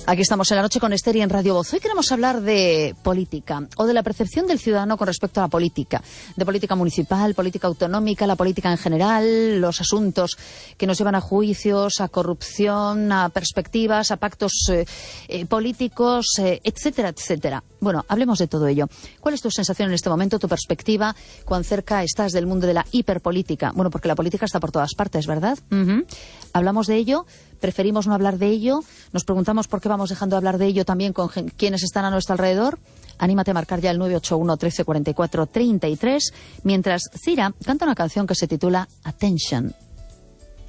Aquí estamos en la noche con Esther y en Radio Voz. Hoy queremos hablar de política o de la percepción del ciudadano con respecto a la política. De política municipal, política autonómica, la política en general, los asuntos que nos llevan a juicios, a corrupción, a perspectivas, a pactos políticos, etcétera, etcétera. Bueno, hablemos de todo ello. ¿Cuál es tu sensación en este momento, tu perspectiva? ¿Cuán cerca estás del mundo de la hiperpolítica? Bueno, porque la política está por todas partes, ¿verdad? ¿Hablamos de ello? ¿Preferimos no hablar de ello? ¿Nos preguntamos por qué vamos dejando de hablar de ello también con quienes están a nuestro alrededor? Anímate a marcar ya el 981 13 44 33, mientras Cira canta una canción que se titula Attention.